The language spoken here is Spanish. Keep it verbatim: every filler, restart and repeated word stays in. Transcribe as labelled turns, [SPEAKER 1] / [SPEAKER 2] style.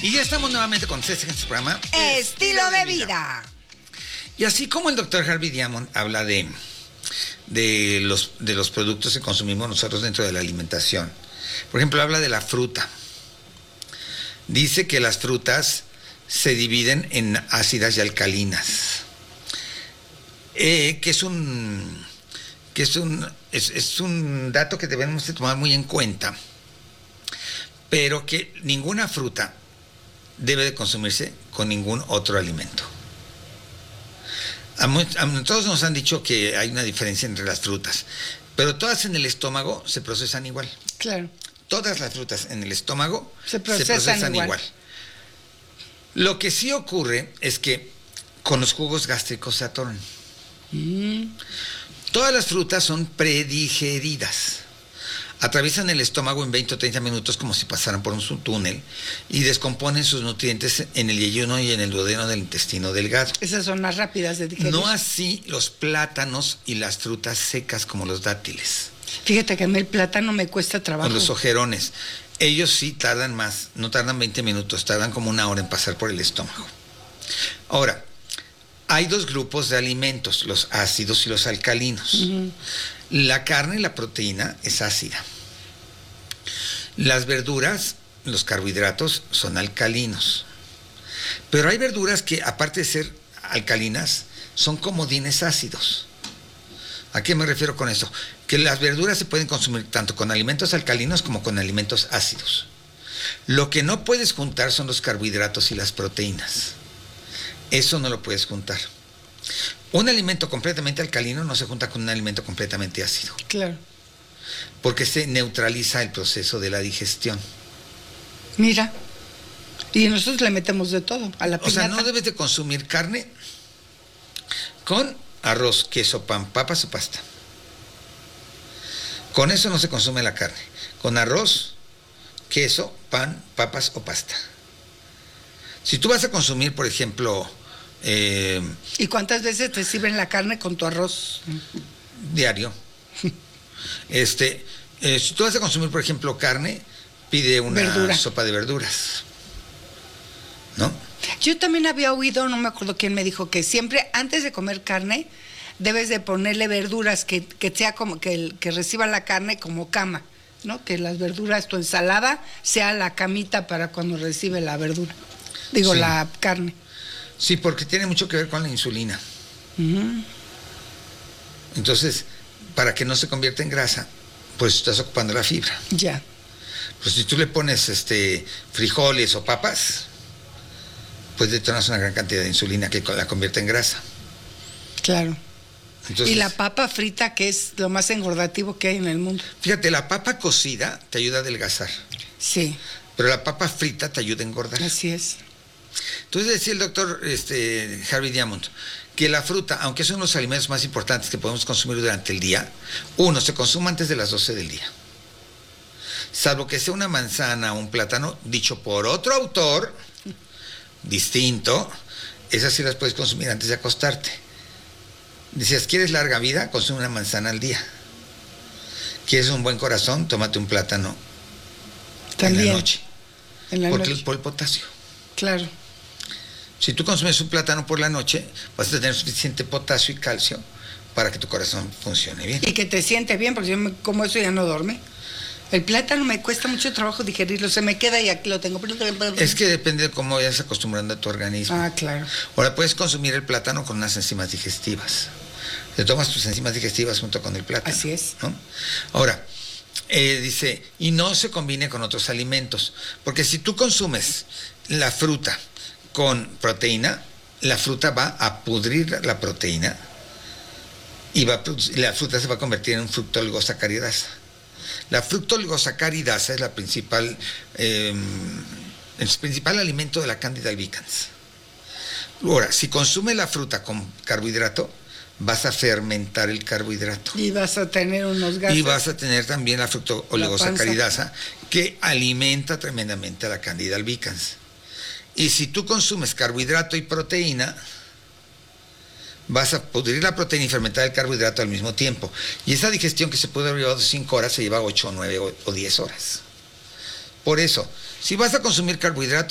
[SPEAKER 1] Y ya estamos nuevamente con César en su programa
[SPEAKER 2] Estilo de Vida.
[SPEAKER 1] Y así como el doctor Harvey Diamond habla de, de, los, de los productos que consumimos nosotros dentro de la alimentación. Por ejemplo, habla de la fruta. Dice que las frutas se dividen en ácidas y alcalinas. Eh, que es un, que es un, es, es un dato que debemos de tomar muy en cuenta. Pero que ninguna fruta debe de consumirse con ningún otro alimento. A, muy, a todos nos han dicho que hay una diferencia entre las frutas, pero todas en el estómago se procesan igual.
[SPEAKER 2] Claro.
[SPEAKER 1] Todas las frutas en el estómago
[SPEAKER 2] se procesan,
[SPEAKER 1] se procesan igual.
[SPEAKER 2] igual.
[SPEAKER 1] Lo que sí ocurre es que con los jugos gástricos se atoran. Mm. Todas las frutas son predigeridas. Atraviesan el estómago en veinte o treinta minutos como si pasaran por un túnel y descomponen sus nutrientes en el yeyuno y en el duodeno del intestino delgado.
[SPEAKER 2] Esas son más rápidas de digerir.
[SPEAKER 1] No así los plátanos y las frutas secas como los dátiles.
[SPEAKER 2] Fíjate que a mí el plátano me cuesta trabajo.
[SPEAKER 1] O los ojerones. Ellos sí tardan más, no tardan veinte minutos, tardan como una hora en pasar por el estómago. Ahora, hay dos grupos de alimentos, los ácidos y los alcalinos. Uh-huh. La carne y la proteína es ácida. Las verduras, los carbohidratos, son alcalinos. Pero hay verduras que, aparte de ser alcalinas, son comodines ácidos. ¿A qué me refiero con eso? Que las verduras se pueden consumir tanto con alimentos alcalinos como con alimentos ácidos. Lo que no puedes juntar son los carbohidratos y las proteínas. Eso no lo puedes juntar. Un alimento completamente alcalino no se junta con un alimento completamente ácido.
[SPEAKER 2] Claro.
[SPEAKER 1] Porque se neutraliza el proceso de la digestión.
[SPEAKER 2] Mira. Y nosotros le metemos de todo a la piñata.
[SPEAKER 1] O sea, no debes de consumir carne con arroz, queso, pan, papas o pasta. Con eso no se consume la carne. Con arroz, queso, pan, papas o pasta. Si tú vas a consumir, por ejemplo... Eh,
[SPEAKER 2] ¿Y cuántas veces te sirven la carne con tu arroz?
[SPEAKER 1] Diario. este, eh, si tú vas a consumir, por ejemplo, carne, pide una Verdura. sopa de verduras. ¿No?
[SPEAKER 2] Yo también había oído, no me acuerdo quién me dijo, que siempre antes de comer carne debes de ponerle verduras que, que sea como que, el, que reciba la carne como cama, ¿no? Que las verduras, tu ensalada, sea la camita para cuando recibe la verdura. Digo, sí. La carne.
[SPEAKER 1] Sí, porque tiene mucho que ver con la insulina. Uh-huh. Entonces, para que no se convierta en grasa, pues estás ocupando la fibra.
[SPEAKER 2] Ya.
[SPEAKER 1] Pues si tú le pones este frijoles o papas, pues detonas una gran cantidad de insulina que la convierte en grasa.
[SPEAKER 2] Claro.
[SPEAKER 1] Entonces,
[SPEAKER 2] y la papa frita, que es lo más engordativo que hay en el mundo.
[SPEAKER 1] Fíjate, la papa cocida te ayuda a adelgazar.
[SPEAKER 2] Sí.
[SPEAKER 1] Pero la papa frita te ayuda a engordar.
[SPEAKER 2] Así es.
[SPEAKER 1] Entonces decía el doctor este, Harvey Diamond que la fruta, aunque son los alimentos más importantes que podemos consumir durante el día, uno, se consume antes de las doce del día. Salvo que sea una manzana o un plátano, dicho por otro autor distinto, esas sí las puedes consumir antes de acostarte. Decías, ¿quieres larga vida? Consume una manzana al día. ¿Quieres un buen corazón? Tómate un plátano También. en la noche.
[SPEAKER 2] En la
[SPEAKER 1] Porque
[SPEAKER 2] noche.
[SPEAKER 1] por el potasio.
[SPEAKER 2] Claro.
[SPEAKER 1] Si tú consumes un plátano por la noche, vas a tener suficiente potasio y calcio para que tu corazón funcione bien.
[SPEAKER 2] Y que te siente bien, porque yo me, como eso ya no duerme. El plátano me cuesta mucho trabajo digerirlo, se me queda y aquí lo tengo.
[SPEAKER 1] Es que depende de cómo vayas acostumbrando a tu organismo.
[SPEAKER 2] Ah, claro.
[SPEAKER 1] Ahora puedes consumir el plátano con unas enzimas digestivas. Te tomas tus enzimas digestivas junto con el plátano.
[SPEAKER 2] Así es.
[SPEAKER 1] ¿No? Ahora, eh, dice, y no se combine con otros alimentos, porque si tú consumes la fruta con proteína, la fruta va a pudrir la proteína y va a, la fruta se va a convertir en un fructooligosacaridasa. La fructooligosacaridasa es la principal, eh, el principal alimento de la Candida albicans. Ahora, si consumes la fruta con carbohidrato, vas a fermentar el carbohidrato.
[SPEAKER 2] Y vas a tener unos gases.
[SPEAKER 1] Y vas a tener también la fructooligosacaridasa, que alimenta tremendamente a la Candida albicans. Y si tú consumes carbohidrato y proteína, vas a pudrir la proteína y fermentar el carbohidrato al mismo tiempo. Y esa digestión que se puede haber llevado cinco horas se lleva ocho, nueve o diez horas. Por eso, si vas a consumir carbohidratos,